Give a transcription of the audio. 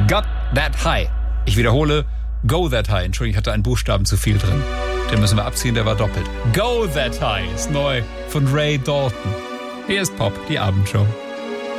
Got That High. Ich wiederhole, Go That High. Entschuldigung, ich hatte einen Buchstaben zu viel drin. Den müssen wir abziehen, der war doppelt. Go That High ist neu von Ray Dalton. Hier ist Pop, die Abendshow.